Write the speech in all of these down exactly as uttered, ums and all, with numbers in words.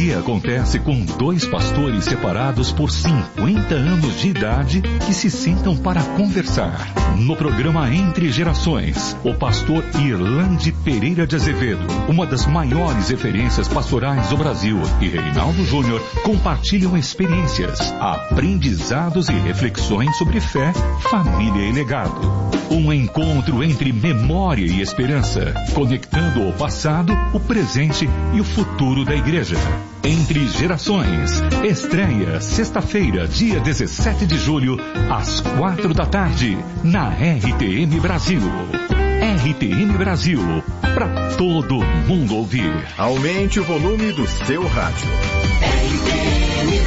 dia acontece com dois pastores separados por cinquenta anos de idade que se sentam para conversar. No programa Entre Gerações, o pastor Irlande Pereira de Azevedo, uma das maiores referências pastorais do Brasil, e Reinaldo Júnior compartilham experiências, aprendizados e reflexões sobre fé, família e legado. Um encontro entre memória e esperança, conectando o passado, o presente e o futuro da igreja. Entre Gerações, estreia sexta-feira, dia dezessete de julho, às quatro da tarde, na R T M Brasil. R T M Brasil, para todo mundo ouvir. Aumente o volume do seu rádio. R T M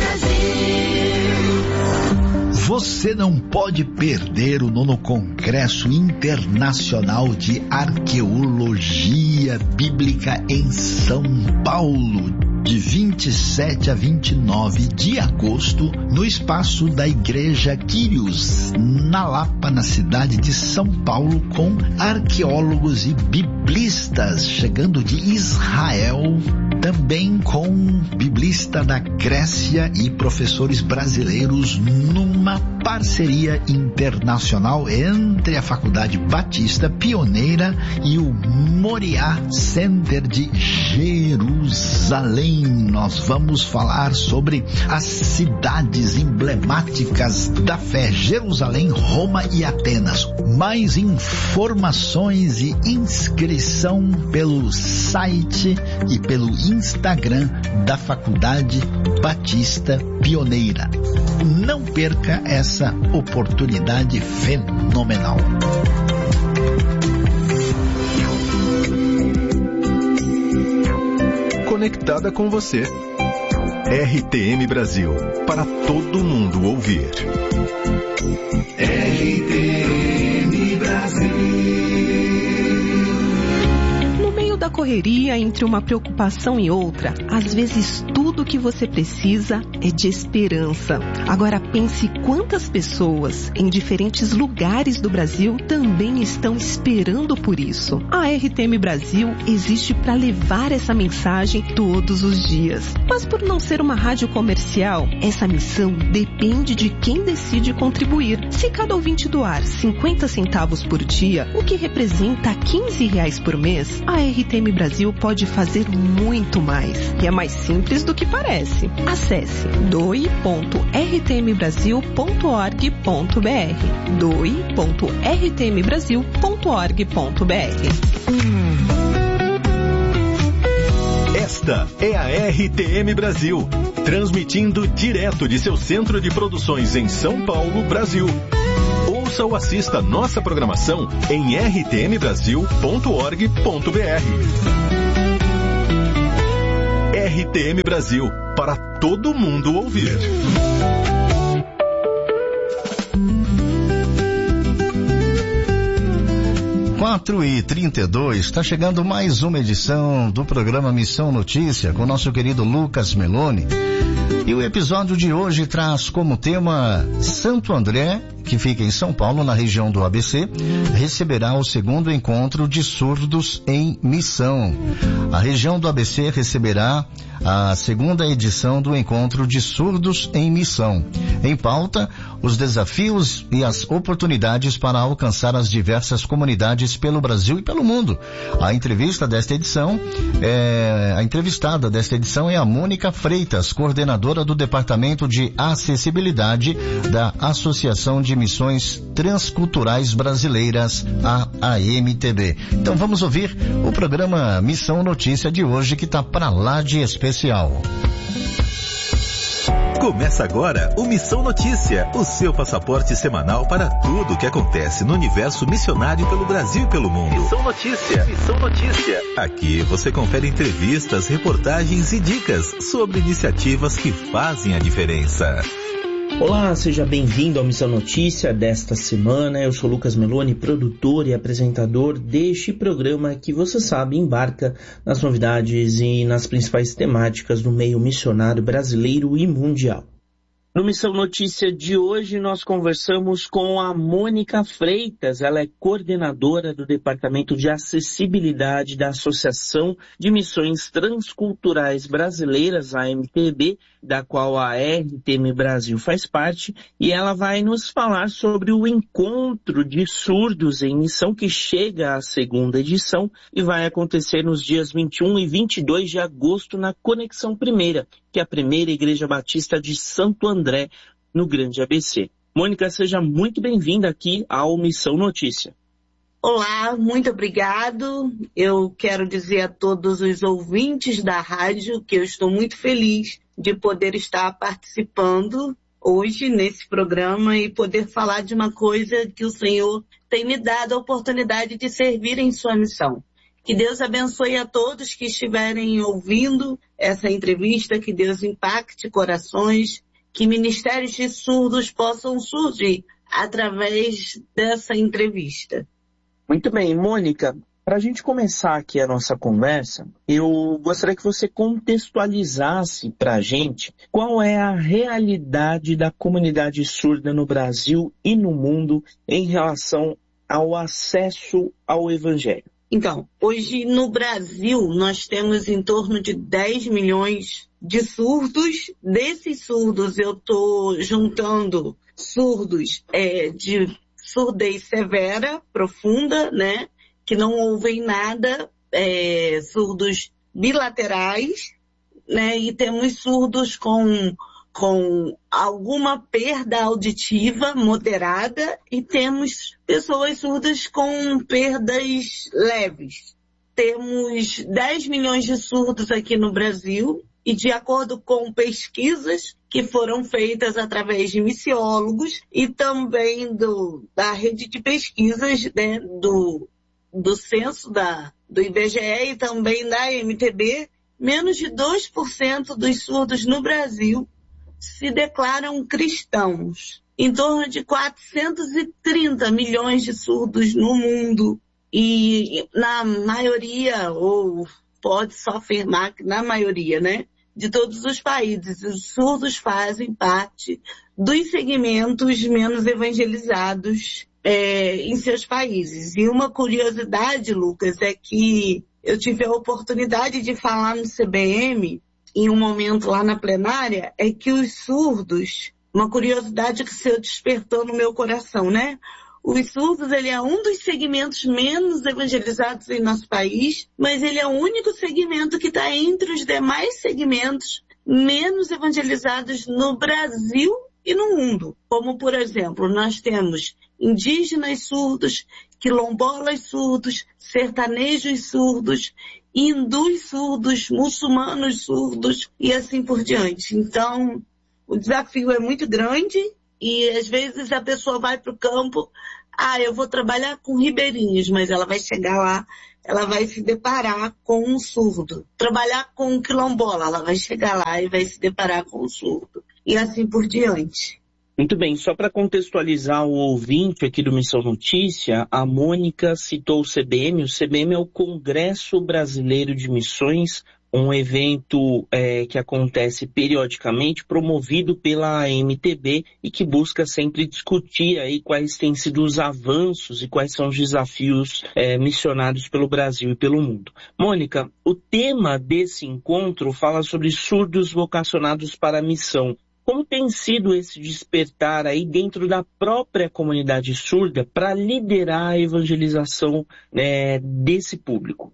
Brasil. Você não pode perder o nono Congresso Internacional de Arqueologia Bíblica em São Paulo, de vinte e sete a vinte e nove de agosto, no espaço da Igreja Quírios, na Lapa, na cidade de São Paulo, com arqueólogos e biblistas chegando de Israel, também com biblista da Grécia e professores brasileiros, numa parceria internacional entre a Faculdade Batista Pioneira e o Moriá Center de Jerusalém. Nós vamos falar sobre as cidades emblemáticas da fé: Jerusalém, Roma e Atenas. Mais informações e inscrição pelo site e pelo Instagram da Faculdade Batista Pioneira. Não perca essa oportunidade fenomenal. Conectada com você. R T M Brasil, para todo mundo ouvir. R T M Brasil. No meio da correria, entre uma preocupação e outra, às vezes tudo que você precisa é de esperança. Agora pense quantas pessoas em diferentes lugares do Brasil também estão esperando por isso. A R T M Brasil existe para levar essa mensagem todos os dias. Mas por não ser uma rádio comercial, essa missão depende de quem decide contribuir. Se cada ouvinte doar cinquenta centavos por dia, o que representa quinze reais por mês, a R T M Brasil pode fazer muito mais. E é mais simples do que parece. Acesse doe ponto r t m brasil ponto org ponto b r doe ponto r t m brasil ponto org ponto b r. Esta é a R T M Brasil, transmitindo direto de seu centro de produções em São Paulo, Brasil. Ouça ou assista nossa programação em r t m brasil ponto org ponto b r. R T M Brasil, para todo mundo ouvir. quatro e trinta e dois, está chegando mais uma edição do programa Missão Notícia com o nosso querido Lucas Meloni. E o episódio de hoje traz como tema Santo André, que fica em São Paulo, na região do A B C, receberá o segundo encontro de surdos em missão. A região do A B C receberá a segunda edição do encontro de surdos em missão. Em pauta, os desafios e as oportunidades para alcançar as diversas comunidades pelo Brasil e pelo mundo. A entrevista desta edição, é, a entrevistada desta edição é a Mônica Freitas, coordenadora do Departamento de Acessibilidade da Associação de Missões Transculturais Brasileiras, a A M T B. Então vamos ouvir o programa Missão Notícia de hoje, que está para lá de especial. Começa agora o Missão Notícia, o seu passaporte semanal para tudo o que acontece no universo missionário pelo Brasil e pelo mundo. Missão Notícia, Missão Notícia. Aqui você confere entrevistas, reportagens e dicas sobre iniciativas que fazem a diferença. Olá, seja bem-vindo ao Missão Notícia desta semana. Eu sou Lucas Meloni, produtor e apresentador deste programa que, você sabe, embarca nas novidades e nas principais temáticas do meio missionário brasileiro e mundial. No Missão Notícia de hoje, nós conversamos com a Mônica Freitas. Ela é coordenadora do Departamento de Acessibilidade da Associação de Missões Transculturais Brasileiras, a M T B, da qual a R T M Brasil faz parte, e ela vai nos falar sobre o Encontro de Surdos em Missão, que chega à segunda edição e vai acontecer nos dias vinte e um e vinte e dois de agosto na Conexão Primeira, que é a primeira Igreja Batista de Santo André, no Grande A B C. Mônica, seja muito bem-vinda aqui ao Missão Notícia. Olá, muito obrigado. Eu quero dizer a todos os ouvintes da rádio que eu estou muito feliz de poder estar participando hoje nesse programa e poder falar de uma coisa que o Senhor tem me dado a oportunidade de servir em sua missão. Que Deus abençoe a todos que estiverem ouvindo essa entrevista, que Deus impacte corações, que ministérios de surdos possam surgir através dessa entrevista. Muito bem, Mônica, para a gente começar aqui a nossa conversa, eu gostaria que você contextualizasse para a gente qual é a realidade da comunidade surda no Brasil e no mundo em relação ao acesso ao Evangelho. Então, hoje no Brasil nós temos em torno de dez milhões de surdos. Desses surdos eu estou juntando surdos é, de surdez severa, profunda, né? Que não ouvem nada, é, surdos bilaterais, né? E temos surdos com, com alguma perda auditiva moderada e temos pessoas surdas com perdas leves. Temos dez milhões de surdos aqui no Brasil e, de acordo com pesquisas que foram feitas através de missiólogos e também do, da rede de pesquisas, né, do, do censo da, do I B G E e também da M T B, menos de dois por cento dos surdos no Brasil se declaram cristãos. Em torno de quatrocentos e trinta milhões de surdos no mundo. E na maioria, ou pode-se afirmar que na maioria, né, de todos os países, os surdos fazem parte dos segmentos menos evangelizados é, em seus países. E uma curiosidade, Lucas, é que eu tive a oportunidade de falar no C B M em um momento lá na plenária, é que os surdos, uma curiosidade que se despertou no meu coração, né? Os surdos, ele é um dos segmentos menos evangelizados em nosso país, mas ele é o único segmento que está entre os demais segmentos menos evangelizados no Brasil e no mundo. Como, por exemplo, nós temos indígenas surdos, quilombolas surdos, sertanejos surdos, hindus surdos, muçulmanos surdos e assim por diante. Então, o desafio é muito grande e às vezes a pessoa vai para o campo, ah, eu vou trabalhar com ribeirinhos, mas ela vai chegar lá, ela vai se deparar com um surdo. Trabalhar com um quilombola, ela vai chegar lá e vai se deparar com um surdo. E assim por diante. Muito bem, só para contextualizar o ouvinte aqui do Missão Notícia, a Mônica citou o C B M. O C B M é o Congresso Brasileiro de Missões, um evento é, que acontece periodicamente, promovido pela M T B e que busca sempre discutir aí quais têm sido os avanços e quais são os desafios é, missionários pelo Brasil e pelo mundo. Mônica, o tema desse encontro fala sobre surdos vocacionados para a missão. Como tem sido esse despertar aí dentro da própria comunidade surda para liderar a evangelização né, desse público?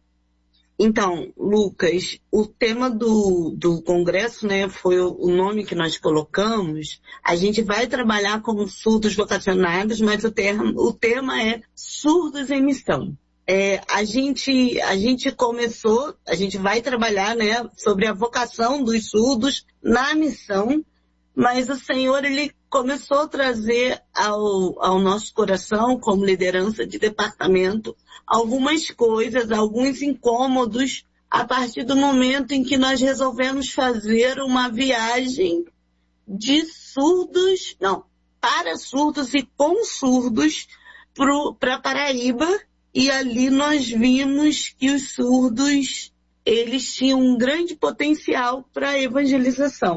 Então, Lucas, o tema do, do congresso, né, foi o nome que nós colocamos. A gente vai trabalhar com surdos vocacionados, mas o, termo, o tema é surdos em missão. É, a gente, a gente começou, a gente vai trabalhar, né, sobre a vocação dos surdos na missão. Mas o Senhor, ele começou a trazer ao, ao nosso coração, como liderança de departamento, algumas coisas, alguns incômodos, a partir do momento em que nós resolvemos fazer uma viagem de surdos, não, para surdos e com surdos para Paraíba. E ali nós vimos que os surdos, eles tinham um grande potencial para a evangelização.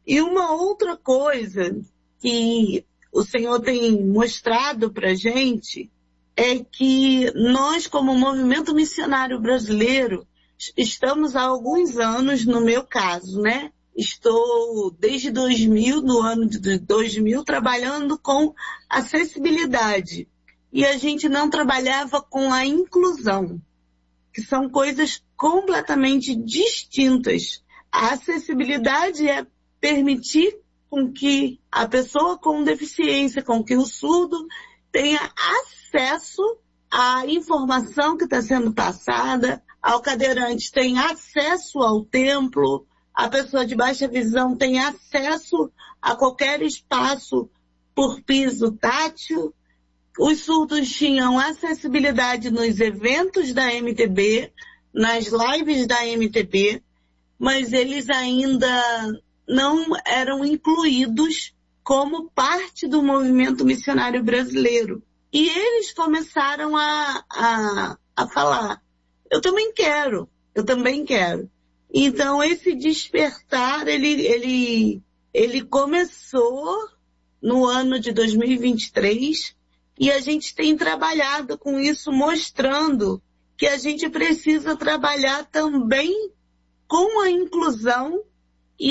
E uma outra coisa que o Senhor tem mostrado para a gente é que nós, como movimento missionário brasileiro, estamos há alguns anos, no meu caso, né? Estou desde dois mil, no ano de dois mil, trabalhando com acessibilidade. E a gente não trabalhava com a inclusão, que são coisas completamente distintas. A acessibilidade é permitir com que a pessoa com deficiência, com que o surdo tenha acesso à informação que está sendo passada, ao cadeirante tem acesso ao templo, a pessoa de baixa visão tem acesso a qualquer espaço por piso tátil. Os surdos tinham acessibilidade nos eventos da M T B, nas lives da M T B, mas eles ainda não eram incluídos como parte do movimento missionário brasileiro. E eles começaram a, a, a falar, eu também quero, eu também quero. Então esse despertar, ele, ele, ele começou no ano de dois mil e vinte e três e a gente tem trabalhado com isso, mostrando que a gente precisa trabalhar também com a inclusão e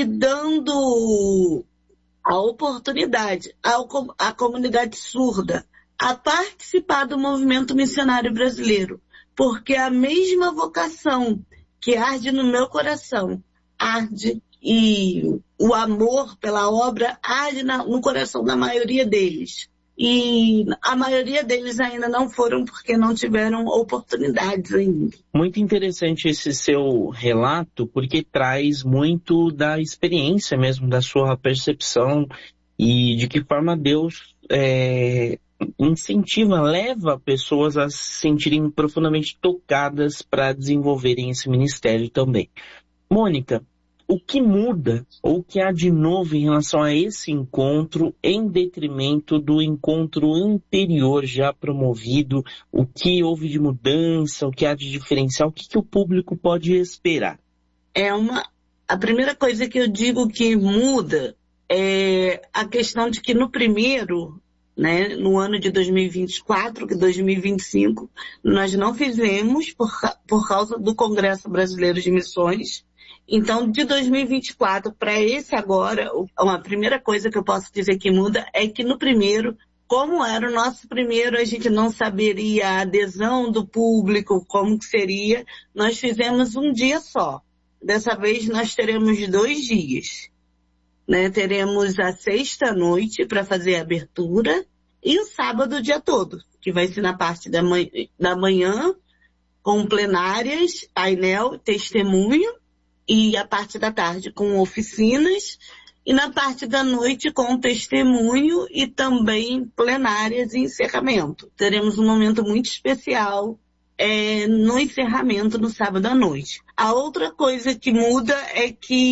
dando a oportunidade à comunidade surda a participar do movimento missionário brasileiro, porque a mesma vocação que arde no meu coração, arde, e o amor pela obra arde na, no coração da maioria deles. E a maioria deles ainda não foram porque não tiveram oportunidades ainda. Muito interessante esse seu relato, porque traz muito da experiência mesmo, da sua percepção e de que forma Deus é, incentiva, leva pessoas a se sentirem profundamente tocadas para desenvolverem esse ministério também. Mônica, o que muda ou o que há de novo em relação a esse encontro em detrimento do encontro anterior já promovido? O que houve de mudança, o que há de diferencial, o que, que o público pode esperar? É uma, a primeira coisa que eu digo que muda é a questão de que no primeiro, né, no ano de dois mil e vinte e quatro, que dois mil e vinte e cinco, nós não fizemos por, por causa do Congresso Brasileiro de Missões. Então, de dois mil e vinte e quatro para esse agora, uma primeira coisa que eu posso dizer que muda é que no primeiro, como era o nosso primeiro, a gente não saberia a adesão do público, como que seria, nós fizemos um dia só. Dessa vez nós teremos dois dias. Né? Teremos a sexta-noite para fazer a abertura e o sábado o dia todo, que vai ser na parte da manhã, da manhã com plenárias, painel, testemunho, e a parte da tarde com oficinas, e na parte da noite com testemunho e também plenárias e encerramento. Teremos um momento muito especial é, no encerramento no sábado à noite. A outra coisa que muda é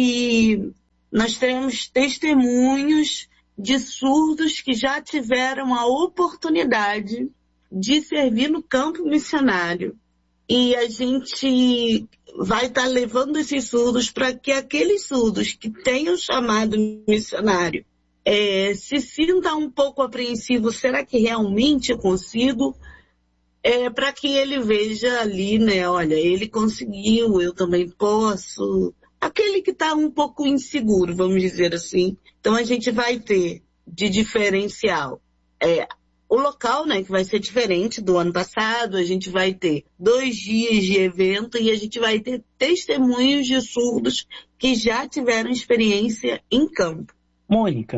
que nós teremos testemunhos de surdos que já tiveram a oportunidade de servir no campo missionário. E a gente vai estar tá levando esses surdos para que aqueles surdos que tenham chamado missionário é, se sintam um pouco apreensivos. Será que realmente eu consigo? É, para que ele veja ali, né? Olha, ele conseguiu, eu também posso. Aquele que está um pouco inseguro, vamos dizer assim. Então a gente vai ter de diferencial é, o local, né, que vai ser diferente do ano passado. A gente vai ter dois dias de evento e a gente vai ter testemunhos de surdos que já tiveram experiência em campo. Mônica,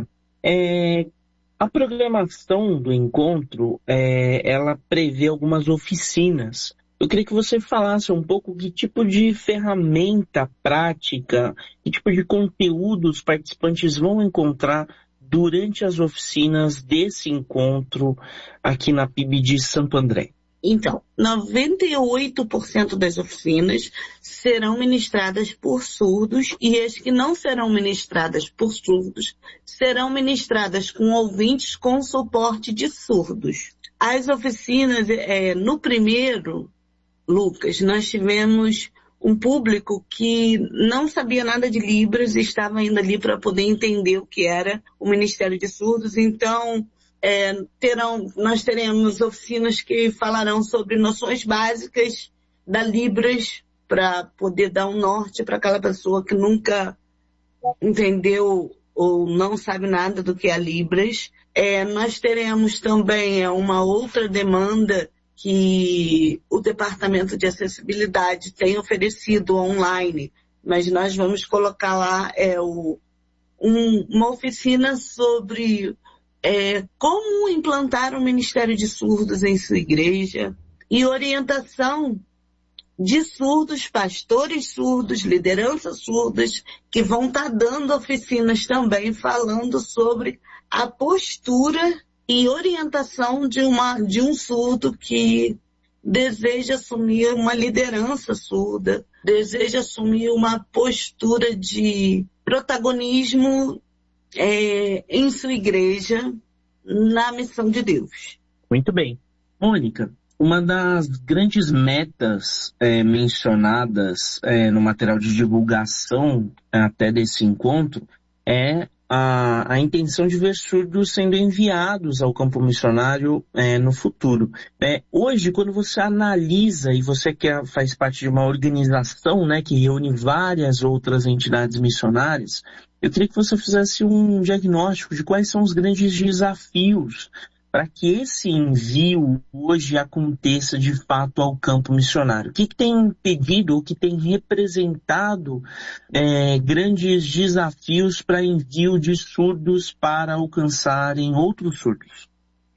é, a programação do encontro, é, ela prevê algumas oficinas. Eu queria que você falasse um pouco que tipo de ferramenta prática, que tipo de conteúdo os participantes vão encontrar durante as oficinas desse encontro aqui na P I B de Santo André. Então, noventa e oito por cento das oficinas serão ministradas por surdos e as que não serão ministradas por surdos serão ministradas com ouvintes com suporte de surdos. As oficinas, é, no primeiro, Lucas, nós tivemos um público que não sabia nada de Libras e estava indo ali para poder entender o que era o Ministério de Surdos. Então, é, terão, nós teremos oficinas que falarão sobre noções básicas da Libras para poder dar um norte para aquela pessoa que nunca entendeu ou não sabe nada do que é Libras. É, nós teremos também é, uma outra demanda que o Departamento de Acessibilidade tem oferecido online, mas nós vamos colocar lá é, o, um, uma oficina sobre é, como implantar o Ministério de Surdos em sua igreja e orientação de surdos, pastores surdos, lideranças surdas, que vão estar dando oficinas também falando sobre a postura e orientação de, uma, de um surdo que deseja assumir uma liderança surda, deseja assumir uma postura de protagonismo é, em sua igreja, na missão de Deus. Muito bem. Mônica, uma das grandes metas é, mencionadas é, no material de divulgação até desse encontro é A, a intenção de ver surdos sendo enviados ao campo missionário é, no futuro. É, hoje, quando você analisa e você quer, faz parte de uma organização, né, que reúne várias outras entidades missionárias, eu queria que você fizesse um diagnóstico de quais são os grandes desafios para que esse envio hoje aconteça de fato ao campo missionário. O que, que tem impedido ou que tem representado é, grandes desafios para envio de surdos para alcançarem outros surdos?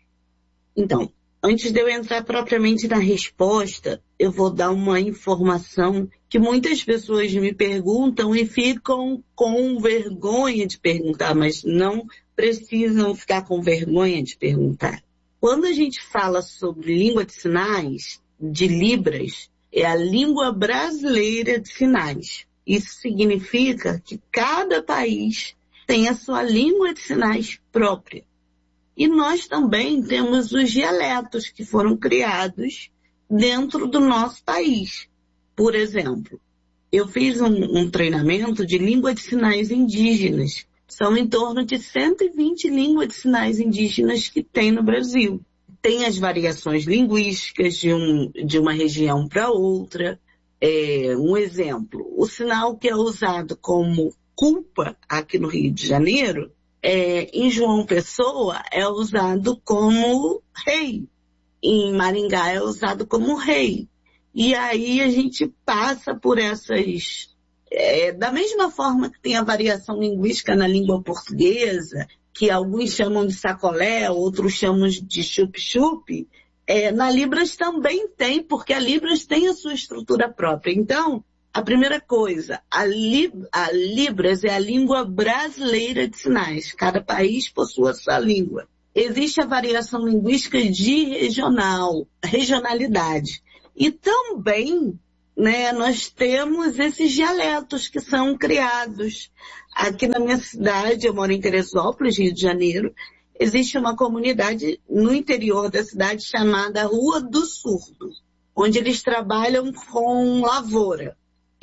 Então, antes de eu entrar propriamente na resposta, eu vou dar uma informação que muitas pessoas me perguntam e ficam com vergonha de perguntar, mas não precisam ficar com vergonha de perguntar. Quando a gente fala sobre língua de sinais, de Libras, é a língua brasileira de sinais. Isso significa que cada país tem a sua língua de sinais própria. E nós também temos os dialetos que foram criados dentro do nosso país. Por exemplo, eu fiz um, um treinamento de língua de sinais indígenas. São em torno de cento e vinte línguas de sinais indígenas que tem no Brasil. Tem as variações linguísticas de, um, de uma região para outra. É, um exemplo, o sinal que é usado como culpa aqui no Rio de Janeiro, é, em João Pessoa é usado como rei. Em Maringá é usado como rei. E aí a gente passa por essas... É, da mesma forma que tem a variação linguística na língua portuguesa, que alguns chamam de sacolé, outros chamam de chup-chup, é, na Libras também tem, porque a Libras tem a sua estrutura própria. Então, a primeira coisa, a, Lib, a Libras é a língua brasileira de sinais. Cada país possui a sua língua. Existe a variação linguística de regional, regionalidade. E também... Né, nós temos esses dialetos que são criados. Aqui na minha cidade, eu moro em Teresópolis, Rio de Janeiro, existe uma comunidade no interior da cidade chamada Rua do Surdo, onde eles trabalham com lavoura.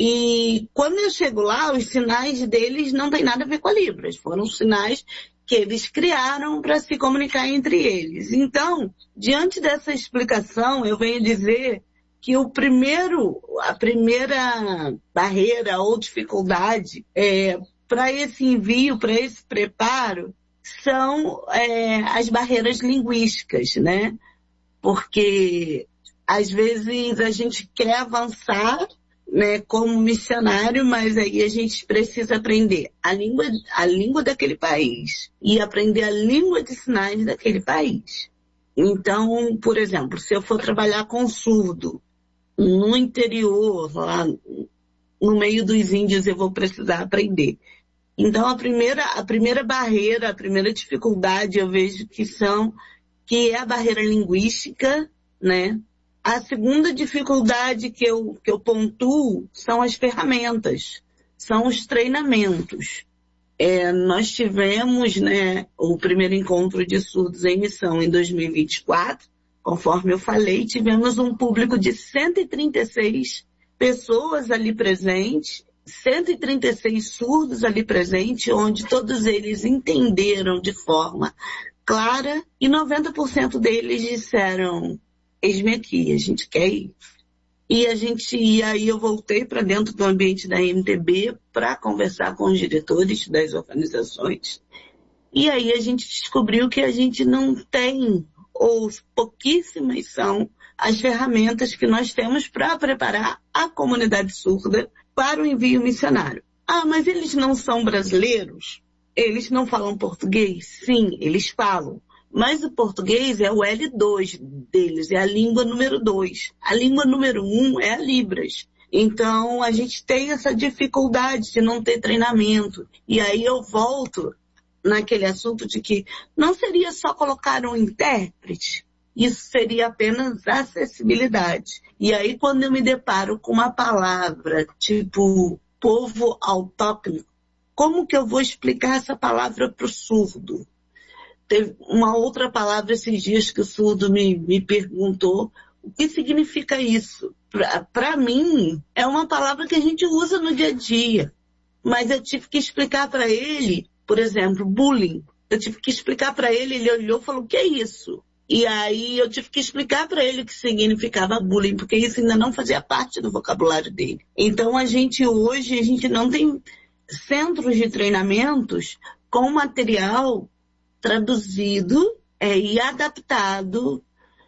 E quando eu chego lá, os sinais deles não têm nada a ver com a Libras. Foram sinais que eles criaram para se comunicar entre eles. Então, diante dessa explicação, eu venho dizer que o primeiro, a primeira barreira ou dificuldade é, para esse envio, para esse preparo, são é, as barreiras linguísticas, né? Porque às vezes a gente quer avançar, né, como missionário, mas aí a gente precisa aprender a língua, a língua daquele país e aprender a língua de sinais daquele país. Então, por exemplo, se eu for trabalhar com surdo no interior, lá no meio dos índios, eu vou precisar aprender. Então, a primeira, a primeira barreira, a primeira dificuldade, eu vejo que são, que é a barreira linguística, né? A segunda dificuldade que eu, que eu pontuo são as ferramentas, são os treinamentos. É, nós tivemos, né, o primeiro encontro de surdos em missão em dois mil e vinte e quatro, conforme eu falei, tivemos um público de cento e trinta e seis pessoas ali presentes, cento e trinta e seis surdos ali presentes, onde todos eles entenderam de forma clara e noventa por cento deles disseram, eis-me aqui, a gente quer ir. E a gente, e aí eu voltei para dentro do ambiente da M T B para conversar com os diretores das organizações. E aí a gente descobriu que a gente não tem, ou pouquíssimas são, as ferramentas que nós temos para preparar a comunidade surda para o envio missionário. Ah, mas eles não são brasileiros? Eles não falam português? Sim, eles falam. Mas o português é o L dois deles, é a língua número dois. A língua número um é a Libras. Então, a gente tem essa dificuldade de não ter treinamento. E aí eu volto naquele assunto de que não seria só colocar um intérprete, isso seria apenas acessibilidade. E aí, quando eu me deparo com uma palavra tipo povo autóctone, como que eu vou explicar essa palavra para o surdo? Teve uma outra palavra esses dias que o surdo me, me perguntou o que significa isso. Para mim, é uma palavra que a gente usa no dia a dia. Mas eu tive que explicar para ele, por exemplo, bullying. Eu tive que explicar para ele, ele olhou e falou, o que é isso? E aí eu tive que explicar para ele o que significava bullying, porque isso ainda não fazia parte do vocabulário dele. Então a gente hoje, a gente não tem centros de treinamentos com material traduzido é, e adaptado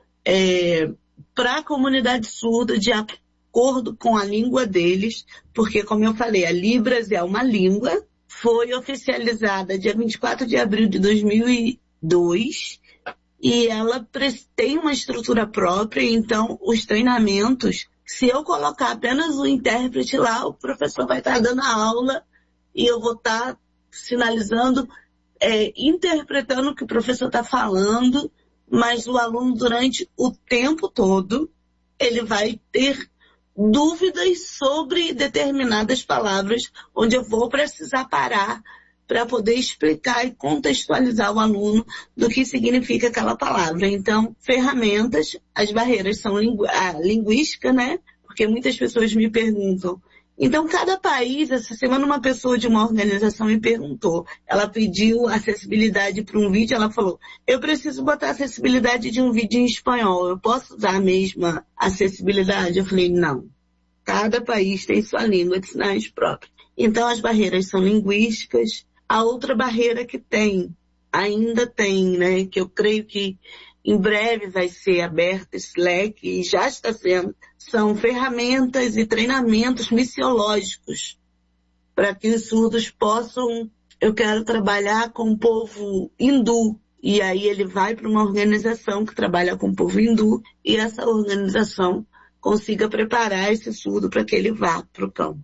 é, para a comunidade surda de acordo com a língua deles, porque, como eu falei, a Libras é uma língua, foi oficializada dia vinte e quatro de abril de dois mil e dois e ela tem uma estrutura própria, então os treinamentos, se eu colocar apenas o intérprete lá, o professor vai estar dando a aula e eu vou estar sinalizando, É, interpretando o que o professor está falando, mas o aluno, durante o tempo todo, ele vai ter dúvidas sobre determinadas palavras, onde eu vou precisar parar para poder explicar e contextualizar o aluno do que significa aquela palavra. Então, ferramentas, as barreiras são lingu- a linguística, né? Porque muitas pessoas me perguntam, então, cada país, essa semana uma pessoa de uma organização me perguntou, ela pediu acessibilidade para um vídeo, ela falou, eu preciso botar acessibilidade de um vídeo em espanhol, eu posso usar a mesma acessibilidade? Eu falei, não, cada país tem sua língua de sinais própria. Então, as barreiras são linguísticas. A outra barreira que tem, ainda tem, né, que eu creio que em breve vai ser aberta esse leque, e já está sendo, são ferramentas e treinamentos missiológicos para que os surdos possam, eu quero trabalhar com o povo hindu, e aí ele vai para uma organização que trabalha com o povo hindu, e essa organização consiga preparar esse surdo para que ele vá para o campo.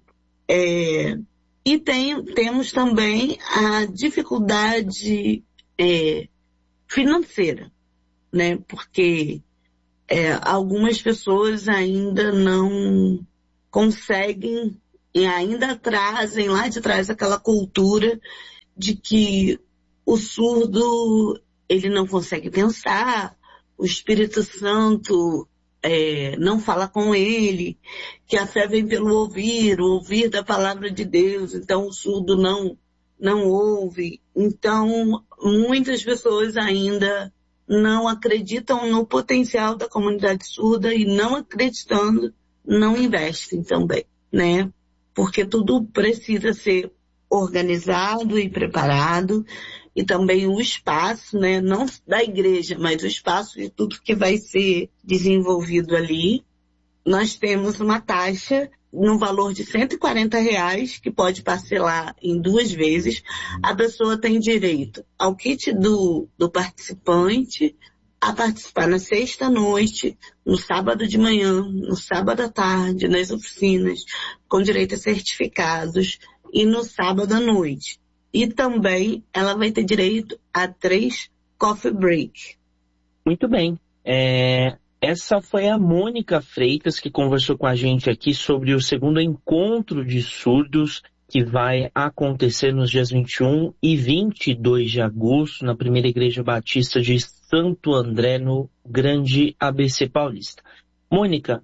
É, e tem, temos também a dificuldade é, financeira, né? Porque é, algumas pessoas ainda não conseguem e ainda trazem lá de trás aquela cultura de que o surdo, ele não consegue pensar, o Espírito Santo é, não fala com ele, que a fé vem pelo ouvir, o ouvir da palavra de Deus, então o surdo não, não ouve. Então, muitas pessoas ainda não acreditam no potencial da comunidade surda e, não acreditando, não investem também, né? Porque tudo precisa ser organizado e preparado, e também o espaço, né? Não da igreja, mas o espaço de tudo que vai ser desenvolvido ali. Nós temos uma taxa no valor de cento e quarenta reais, que pode parcelar em duas vezes. A pessoa tem direito ao kit do, do participante, a participar na sexta-noite, no sábado de manhã, no sábado à tarde, nas oficinas, com direito a certificados, e no sábado à noite. E também ela vai ter direito a três coffee break. Muito bem. É... Essa foi a Mônica Freitas, que conversou com a gente aqui sobre o segundo encontro de surdos, que vai acontecer nos dias vinte e um e vinte e dois de agosto, na Primeira Igreja Batista de Santo André, no Grande A B C Paulista. Mônica,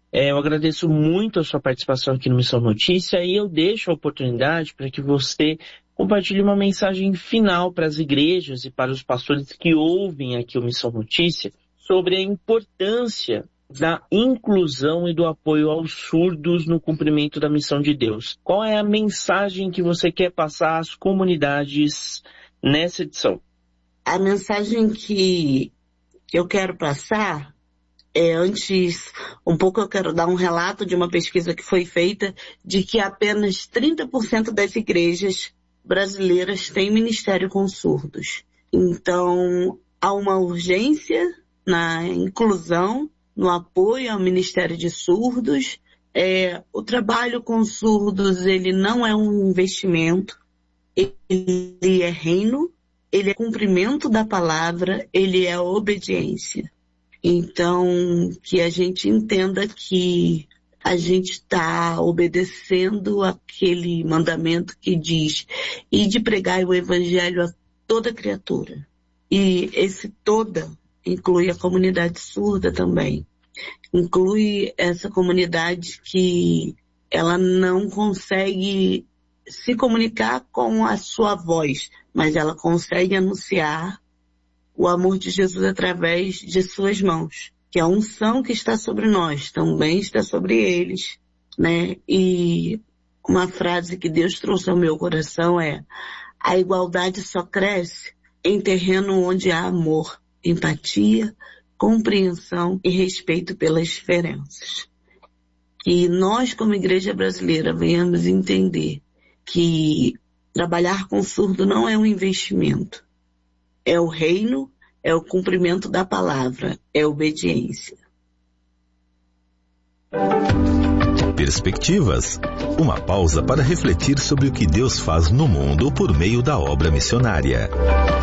É, eu agradeço muito a sua participação aqui no Missão Notícia e eu deixo a oportunidade para que você compartilhe uma mensagem final para as igrejas e para os pastores que ouvem aqui o Missão Notícia sobre a importância da inclusão e do apoio aos surdos no cumprimento da missão de Deus. Qual é a mensagem que você quer passar às comunidades nessa edição? A mensagem que eu quero passar é, antes, um pouco eu quero dar um relato de uma pesquisa que foi feita de que apenas trinta por cento das igrejas brasileiras têm ministério com surdos. Então, há uma urgência na inclusão, no apoio ao Ministério de Surdos. É, o trabalho com surdos, ele não é um investimento, ele é reino, ele é cumprimento da palavra, ele é obediência. Então, que a gente entenda que a gente está obedecendo aquele mandamento que diz e de pregar o evangelho a toda criatura. E esse toda inclui a comunidade surda também. Inclui essa comunidade que ela não consegue se comunicar com a sua voz, mas ela consegue anunciar o amor de Jesus através de suas mãos, que a unção que está sobre nós também está sobre eles, né? E uma frase que Deus trouxe ao meu coração é: a igualdade só cresce em terreno onde há amor, empatia, compreensão e respeito pelas diferenças. Que nós, como igreja brasileira, venhamos entender que trabalhar com surdo não é um investimento. É o reino, é o cumprimento da palavra, é obediência. Perspectivas. Uma pausa para refletir sobre o que Deus faz no mundo por meio da obra missionária.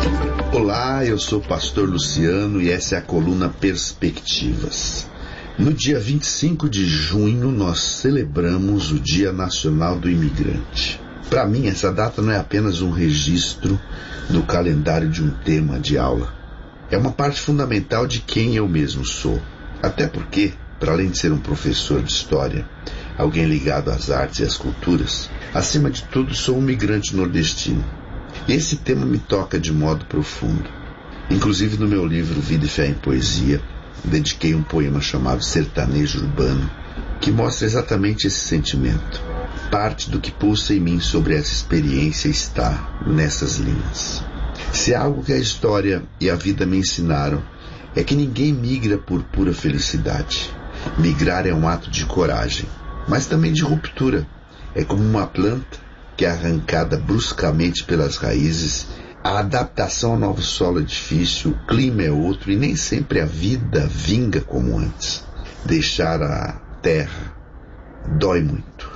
Olá, eu sou o pastor Luciano e essa é a coluna Perspectivas. No dia vinte e cinco de junho, nós celebramos o Dia Nacional do Imigrante. Para mim, essa data não é apenas um registro no calendário de um tema de aula. É uma parte fundamental de quem eu mesmo sou. Até porque, para além de ser um professor de história, alguém ligado às artes e às culturas, acima de tudo sou um migrante nordestino. E esse tema me toca de modo profundo. Inclusive no meu livro Vida e Fé em Poesia, dediquei um poema chamado Sertanejo Urbano, que mostra exatamente esse sentimento. Parte do que pulsa em mim sobre essa experiência está nessas linhas. Se há algo que a história e a vida me ensinaram, é que ninguém migra por pura felicidade. Migrar é um ato de coragem, mas também de ruptura. É como uma planta que é arrancada bruscamente pelas raízes. A adaptação ao novo solo é difícil, o clima é outro e nem sempre a vida vinga como antes. Deixar a terra dói muito.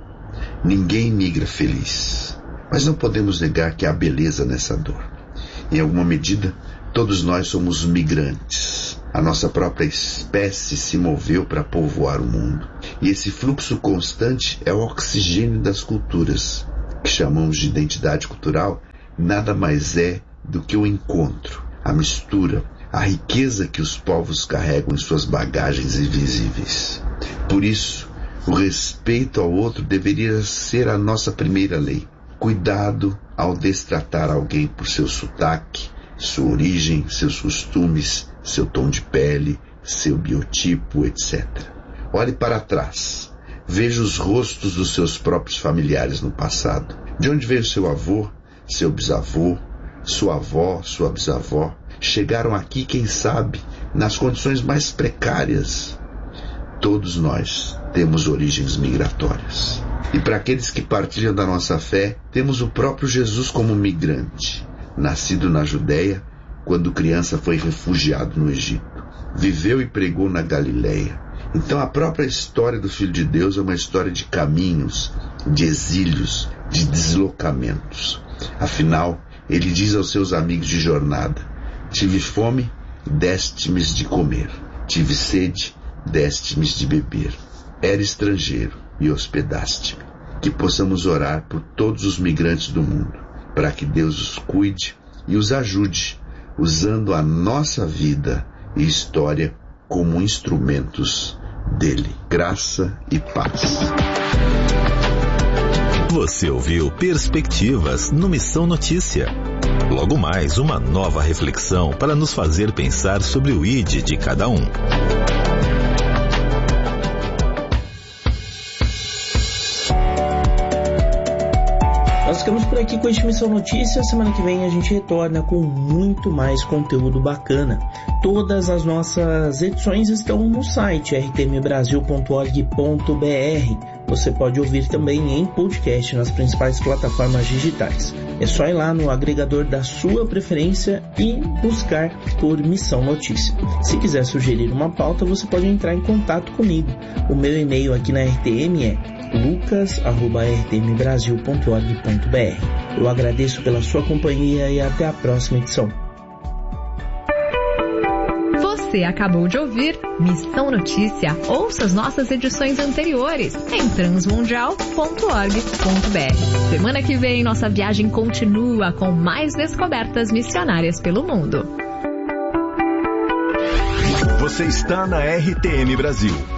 Ninguém migra feliz, mas não podemos negar que há beleza nessa dor. Em alguma medida, todos nós somos migrantes. A nossa própria espécie se moveu para povoar o mundo. E esse fluxo constante é o oxigênio das culturas, que chamamos de identidade cultural, nada mais é do que o encontro, a mistura, a riqueza que os povos carregam em suas bagagens invisíveis. Por isso, o respeito ao outro deveria ser a nossa primeira lei. Cuidado ao destratar alguém por seu sotaque, sua origem, seus costumes, seu tom de pele, seu biotipo, etcétera. Olhe para trás. Veja os rostos dos seus próprios familiares no passado. De onde veio seu avô, seu bisavô, sua avó, sua bisavó? Chegaram aqui, quem sabe, nas condições mais precárias. Todos nós temos origens migratórias. E para aqueles que partilham da nossa fé, temos o próprio Jesus como migrante, nascido na Judéia, quando criança foi refugiado no Egito. Viveu e pregou na Galileia. Então a própria história do Filho de Deus é uma história de caminhos, de exílios, de deslocamentos. Afinal, ele diz aos seus amigos de jornada: tive fome, deste-me de comer. Tive sede, deste-me de beber. Era estrangeiro e hospedaste-me. Que possamos orar por todos os migrantes do mundo, para que Deus os cuide e os ajude, usando a nossa vida e história como instrumentos dele. Graça e paz. Você ouviu Perspectivas no Missão Notícia. Logo mais, uma nova reflexão para nos fazer pensar sobre o I D de cada um. Nós ficamos por aqui com este Missão Notícia. Semana que vem a gente retorna com muito mais conteúdo bacana. Todas as nossas edições estão no site r t m brasil ponto org ponto b r. Você pode ouvir também em podcast nas principais plataformas digitais. É só ir lá no agregador da sua preferência e buscar por Missão Notícia. Se quiser sugerir uma pauta, você pode entrar em contato comigo. O meu e-mail aqui na R T M é lucas arroba r t m brasil ponto org ponto b r. Eu agradeço pela sua companhia e até a próxima edição. Você acabou de ouvir Missão Notícia. Ouça as nossas edições anteriores em transmundial ponto org ponto b r. Semana que vem, nossa viagem continua com mais descobertas missionárias pelo mundo. Você está na R T M Brasil.